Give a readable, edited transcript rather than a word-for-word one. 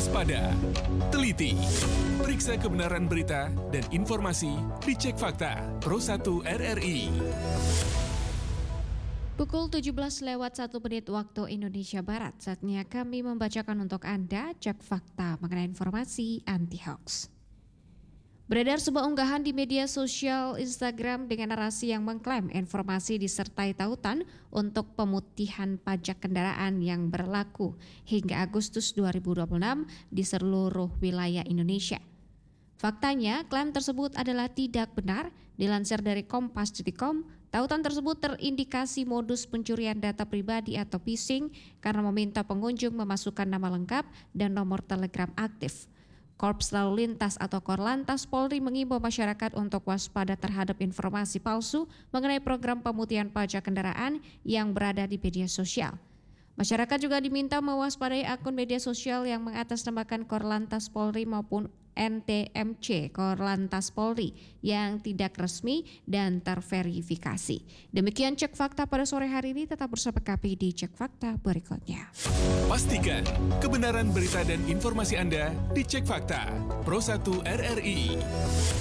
Waspada, teliti, periksa kebenaran berita dan informasi di Cek Fakta Pro 1 RRI. Pukul 17:01 waktu Indonesia Barat, saatnya kami membacakan untuk Anda Cek Fakta mengenai informasi anti-hoax. Beredar sebuah unggahan di media sosial Instagram dengan narasi yang mengklaim informasi disertai tautan untuk pemutihan pajak kendaraan yang berlaku hingga Agustus 2026 di seluruh wilayah Indonesia. Faktanya, klaim tersebut adalah tidak benar. Dilansir dari kompas.com, tautan tersebut terindikasi modus pencurian data pribadi atau phishing karena meminta pengunjung memasukkan nama lengkap dan nomor telegram aktif. Korps Lalu Lintas atau Korlantas Polri mengimbau masyarakat untuk waspada terhadap informasi palsu mengenai program pemutihan pajak kendaraan yang berada di media sosial. Masyarakat juga diminta mewaspadai akun media sosial yang mengatasnamakan Korlantas Polri maupun NTMC Korlantas Polri yang tidak resmi dan terverifikasi. Demikian Cek Fakta pada sore hari ini, tetap bersama kami di Cek Fakta berikutnya. Pastikan kebenaran berita dan informasi Anda di Cek Fakta Pro 1 RRI.